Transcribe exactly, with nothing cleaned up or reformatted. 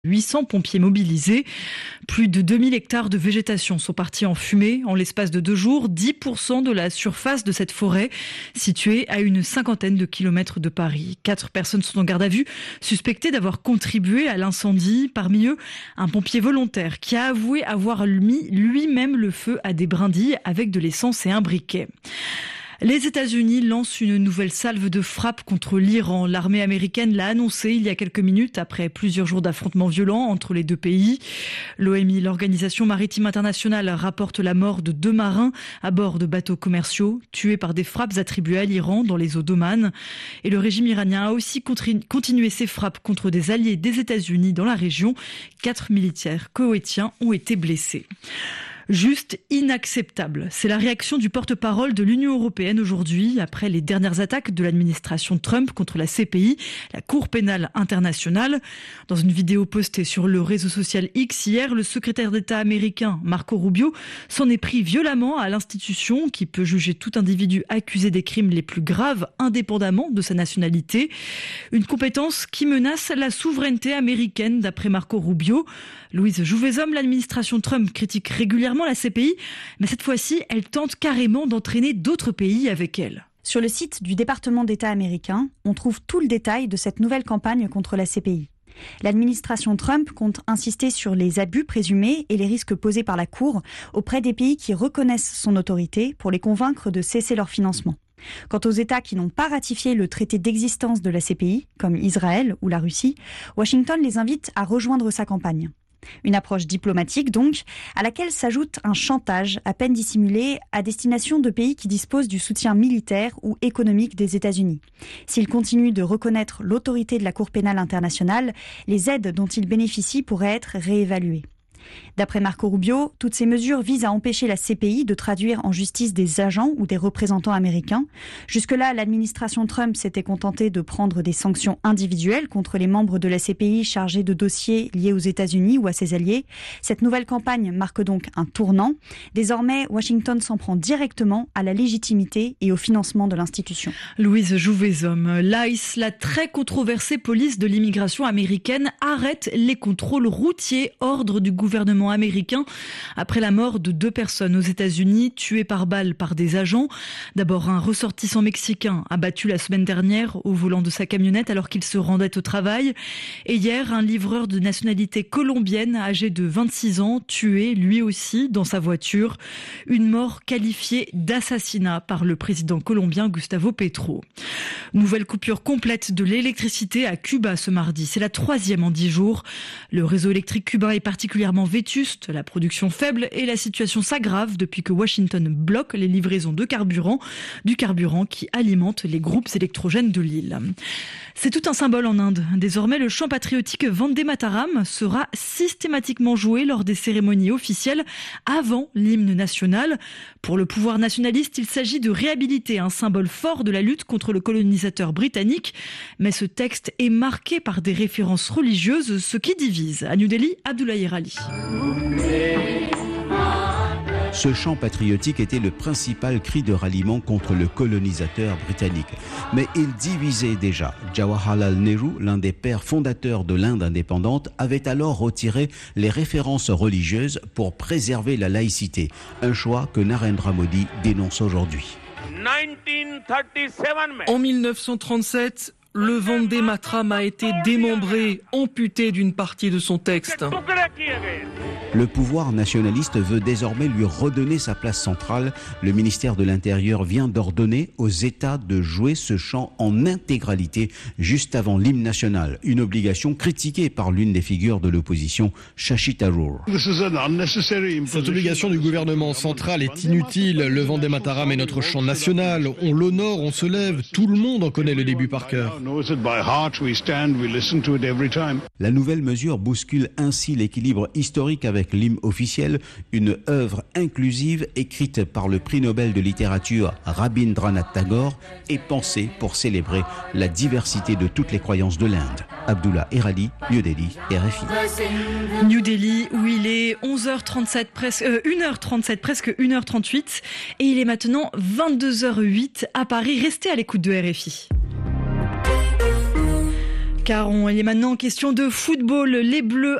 huit cents pompiers mobilisés. Plus de deux mille hectares de végétation sont partis en fumée en l'espace de deux jours. dix pour cent de la surface de cette forêt, située à une cinquantaine de kilomètres de Paris. Quatre personnes sont en garde à vue, suspectées d'avoir contribué à l'incendie. Parmi eux, un pompier volontaire qui a avoué avoir mis lui-même le feu à des brindilles avec de l'essence et un briquet. Les États-Unis lancent une nouvelle salve de frappe contre l'Iran. L'armée américaine l'a annoncé il y a quelques minutes après plusieurs jours d'affrontements violents entre les deux pays. L'O M I, l'Organisation maritime internationale, rapporte la mort de deux marins à bord de bateaux commerciaux tués par des frappes attribuées à l'Iran dans les eaux d'Oman. Et le régime iranien a aussi continué ses frappes contre des alliés des États-Unis dans la région. Quatre militaires koweïtiens ont été blessés. Juste inacceptable. C'est la réaction du porte-parole de l'Union européenne aujourd'hui, après les dernières attaques de l'administration Trump contre la C P I, la Cour pénale internationale. Dans une vidéo postée sur le réseau social X hier, le secrétaire d'État américain Marco Rubio s'en est pris violemment à l'institution qui peut juger tout individu accusé des crimes les plus graves indépendamment de sa nationalité. Une compétence qui menace la souveraineté américaine d'après Marco Rubio. Louise Jouvezhomme, l'administration Trump critique régulièrement la C P I, mais cette fois-ci, elle tente carrément d'entraîner d'autres pays avec elle. Sur le site du département d'État américain, on trouve tout le détail de cette nouvelle campagne contre la C P I. L'administration Trump compte insister sur les abus présumés et les risques posés par la Cour auprès des pays qui reconnaissent son autorité pour les convaincre de cesser leur financement. Quant aux États qui n'ont pas ratifié le traité d'existence de la C P I, comme Israël ou la Russie, Washington les invite à rejoindre sa campagne. Une approche diplomatique donc, à laquelle s'ajoute un chantage à peine dissimulé à destination de pays qui disposent du soutien militaire ou économique des États-Unis. S'ils continuent de reconnaître l'autorité de la Cour pénale internationale, les aides dont ils bénéficient pourraient être réévaluées. D'après Marco Rubio, toutes ces mesures visent à empêcher la C P I de traduire en justice des agents ou des représentants américains. Jusque-là, l'administration Trump s'était contentée de prendre des sanctions individuelles contre les membres de la C P I chargés de dossiers liés aux États-Unis ou à ses alliés. Cette nouvelle campagne marque donc un tournant. Désormais, Washington s'en prend directement à la légitimité et au financement de l'institution. Louise Jouvezhomme, l'I C E, la très controversée police de l'immigration américaine, arrête les contrôles routiers, ordre du gouvernement gouvernement américain après la mort de deux personnes aux États-Unis tuées par balle par des agents. D'abord, un ressortissant mexicain abattu la semaine dernière au volant de sa camionnette alors qu'il se rendait au travail. Et hier, un livreur de nationalité colombienne âgé de vingt-six ans tué lui aussi dans sa voiture. Une mort qualifiée d'assassinat par le président colombien Gustavo Petro. Nouvelle coupure complète de l'électricité à Cuba ce mardi. C'est la troisième en dix jours. Le réseau électrique cubain est particulièrement vétuste, la production faible et la situation s'aggrave depuis que Washington bloque les livraisons de carburant, du carburant qui alimente les groupes électrogènes de l'île. C'est tout un symbole en Inde. Désormais, le chant patriotique Vande Mataram sera systématiquement joué lors des cérémonies officielles avant l'hymne national. Pour le pouvoir nationaliste, il s'agit de réhabiliter un symbole fort de la lutte contre le colonisateur britannique. Mais ce texte est marqué par des références religieuses, ce qui divise. À New Delhi, Abdoulaye Rali. Ce chant patriotique était le principal cri de ralliement contre le colonisateur britannique. Mais il divisait déjà. Jawaharlal Nehru, l'un des pères fondateurs de l'Inde indépendante, avait alors retiré les références religieuses pour préserver la laïcité. Un choix que Narendra Modi dénonce aujourd'hui. En mille neuf cent trente-sept, le Vande Mataram a été démembré, amputé d'une partie de son texte. Le pouvoir nationaliste veut désormais lui redonner sa place centrale. Le ministère de l'Intérieur vient d'ordonner aux États de jouer ce chant en intégralité juste avant l'hymne national. Une obligation critiquée par l'une des figures de l'opposition, Shashi Tharoor. Cette obligation du gouvernement central est inutile. Le Vande Mataram est notre chant national. On l'honore, on se lève. Tout le monde en connaît le début par cœur. La nouvelle mesure bouscule ainsi l'équilibre historique avec l'hymne officiel, une œuvre inclusive écrite par le prix Nobel de littérature Rabindranath Tagore et pensée pour célébrer la diversité de toutes les croyances de l'Inde. Abdullah Erali, New Delhi, R F I. New Delhi, où il est onze heures trente-sept, presque, euh, une heure trente-sept, presque une heure trente-huit, et il est maintenant vingt-deux heures huit à Paris. Restez à l'écoute de R F I. Car on, il est maintenant question de football. Les Bleus